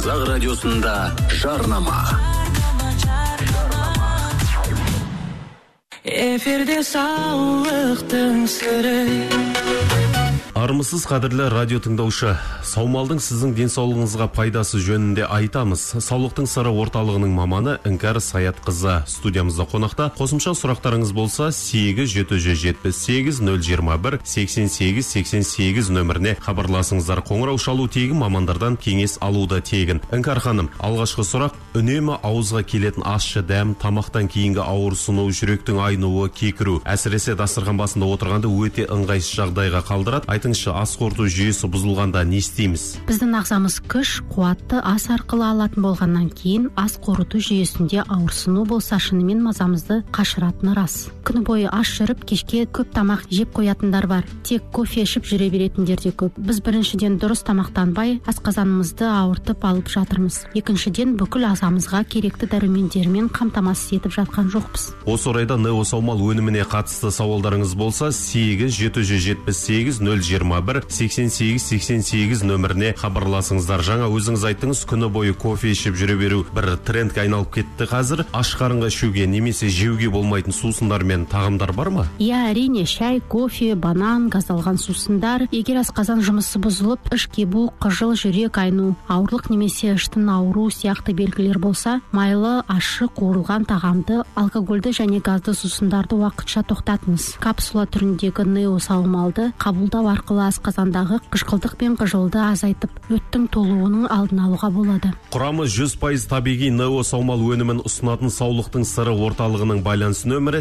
Қазақ радиосында жарнама. Эфирде саулықтың сыры. Армысыз қадірлі радио тыңдаушы, саумалдың сіздің денсаулығыңызға пайдасы жөнінде айтамыз. Саулықтың сыры орталығының маманы Іңкәр Саятқызы студиямызда қонақта. Қосымша сұрақтарыңыз болса 8-778-021-88-88 нөміріне хабарласыңыздар. Қоңырау шалу тегін, мамандардан кеңес алуды тегін. Іңкәр ханым, алғашқы сұрақ: үнемі ауызға келетін ащы дәм, тамақтан кейінгі ауырсыну, жүректің айнуы, кекіру, әсіресе дастархан басында отырғанда өте ыңғайсыз жағдайға қалдырады. Айтыңызшы, ас қорыту жүйесі бұзылғанда не істейміз? Біздің ағзамыз күш, қуатты ас арқылы алатын болғаннан кейін ас қорыту жүйесінде ауырсыну болса, шынымен мазамызды қашыратыны рас. Күні бойы аш жүріп, кешке көп тамақ жеп қоятындар бар. Тек кофе ішіп жүре беретіндер де көп. Біз біріншіден дұрыс тамақтанбай, асқазанымызды ауыртып алып жатырмыз. Екіншіден, бүкіл ағзамызға керекті дәрумендермен қамтамасыз етіп жатқан жоқпыз. Осы орайда Нео Саумал өніміне қатысты сауалдарыңыз болса 8-778-021-88-88 нөміріне хабарласыңыздар. Жаңа өзіңіз айттыңыз, күні бойы кофе ішіп жүре беру бір трендке айналып кетті қазір. Аш қарынға ішуге немесе жеуге болмайтын сусындар мен тағамдар бар ма? Иә, әрине, шай, кофе, банан, газдалған сусындар. Егер асқазан жұмысы бұзылып, іш кебу, қыжыл, жүрек айну, ауырлық немесе іштің ауру сияқты белгілер болса, майлы, ащы, қуырылған тағамды, алкогольді және газды сусындарды уақытша тоқтатыңыз. Капсула түріндегі Нео Саумалды қабылдау арқылы асқазандағы қышқылдық пен қыжылды азайтып, өттің толуының алдын алуға болады. Құрамы 100% табиғи Нео Саумал өнімін ұсынатын саулықтың сыры орталығының байланыс нөмірі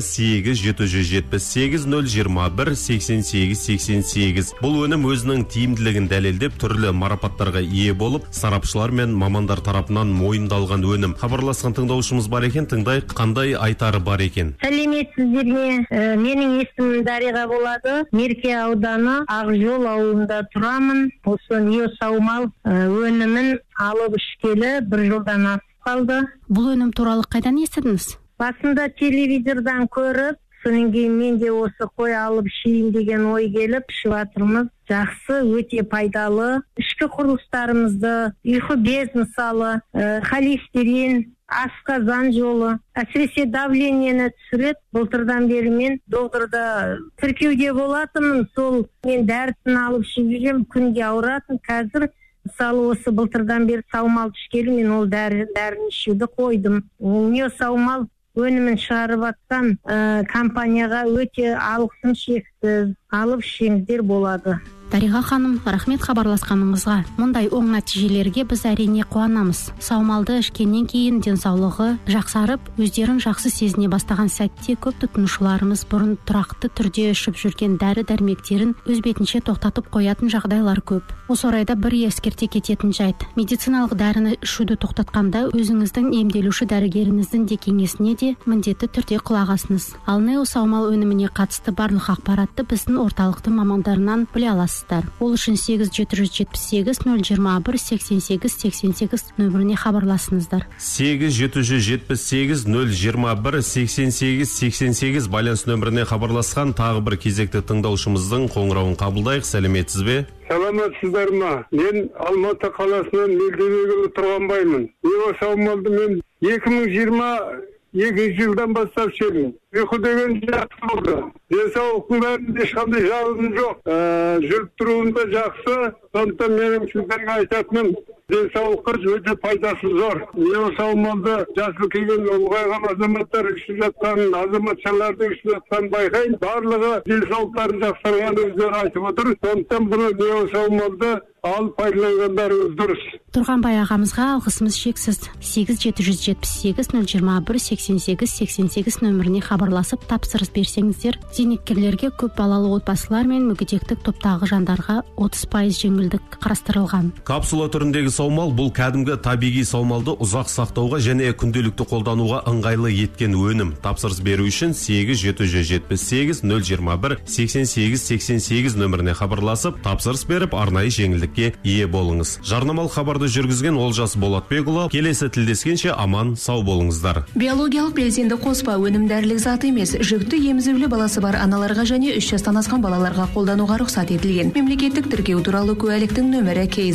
8-778-021-88-88. Бұл өнім өзінің тиімділігін дәлелдеп, түрлі марапаттарға ие болып, сарапшылар мен мамандар тарапынан мойындалған өнім. Хабарласқан тыңдаушымыз бар екен, тыңдайық, қандай айтары бар екен? Сәлеметсіздер ме? Менің есімім Дариға болады. Мерке ауданы Ақжол ауылында тұрамын. Осы Нео Саумал өнімін алып ішкелі 1 жылдан асып қалды. Бұл өнім туралы қайдан естідіңіз? Басында телевизордан көріп, содан кейін мен де осы қой алып ішейін деген ой келіп ішіп жатырмыз. Жақсы, өте пайдалы. Ішкі құрылыстарымызды, ұйқы без мысалы, холестерин, асқазан жолы, әсіресе давлениені түсіреді. Былтырдан бері мен докторда тіркеуде болатынмын, сол мен дәрісін алып ішіп жүрем, күнде ауыратын. Қазір мысалы осы былтырдан бері саумал ішкелі мен ол дәріні ішуді қойдым. Нео Саумал өнімін шығарып жатқан компанияға өте алғысым шексіз. Алып ішіңіздер болады. Дариға ханым, рахмет хабарласқаныңызға. Мұндай оң нәтижелерге біз әрине қуанамыз. Саумалды ішкеннен кейін денсаулығы жақсарып, өздерін жақсы сезіне бастаған сәтте көп тұтынушыларымыз бұрын тұрақты түрде ішіп жүрген дәрі-дәрмектерін өз бетінше тоқтатып қоятын жағдайлар көп. Осы орайда бір ескерте кететін жайт: медициналық дәріні ішуді тоқтатқанда өзіңіздің емделуші дәрігеріңіздің де кеңесіне де міндетті түрде құлақ асыңыз. Ал Нео Саумал өніміне қатысты барлық ақпаратты біздің орталықтың мамандарынан біле аласыз. Ол үшін 8-778-021-88-88 нөміріне хабарласыңыздар. 8-778-021-88-88 байланыс нөміріне хабарласқан тағы бір кезекті тыңдаушымыздың қоңырауын қабылдайық. Сәлеметсіз бе? Саламатсыздар ма? Мен Алматы қаласынан Мелдебекұлы Тұрғанбаймын. Нео Саумалды мен 2022 жылдан бастап ішемін. Ұйқы деген жақсы болды. Денсаулықтың бәрінде ешқандай жалын жоқ. Жүріп тұруында жақсы. Сондықтан менің сіздерге айтатыным, денсаулыққа өте пайдасы зор. Нео Саумалды жасы келген ұлғайған азаматтар ішіп жатқан, азаматшалардың ішіп жатқан байқайын. Барлығы денсаулықтарын жақсарған өздері айтып отыр. Сондықтан бұны Нео Саумалды алып пайдаланғандарыңыз дұрыс. Тұрғанбай ағамызға алғысымыз шексіз. 8-778-021-88-88 нөміріне хабарласып тапсырыс берсеңіздер, зейнеткерлерге, көп балалы отбасылар мен мүгедектік топтағы жандарға 30% жеңілдік қарастырылған. Капсула түріндегі саумал бұл кәдімгі табиғи саумалды ұзақ сақтауға және күнделікті қолдануға ыңғайлы еткен өнім. Тапсырыс беру үшін 8-778-021-88-88 нөміріне хабарласып, тапсырыс беріп, арнайы жеңілдікке ие болыңыз. Жарнамалық хабарды жүргізген Олжас Болатбекұлы. Келесі тілдескенше аман, сау болыңыздар. Биологиялық белсенді қоспа өнім дәрілік зат емес, жүкті емізулі баласы бар аналарға және 3 жастан асқан балаларға қолдануға рұқсат етілген. Мемлекеттік тіркеу туралы куәліктің нөмірі